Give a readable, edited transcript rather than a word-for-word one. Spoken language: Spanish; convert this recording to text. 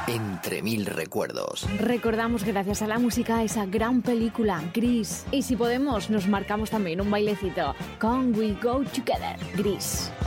Entre mil recuerdos. Recordamos gracias a la música esa gran película, Gris. Y si podemos, nos marcamos también un bailecito con We Go Together, Gris.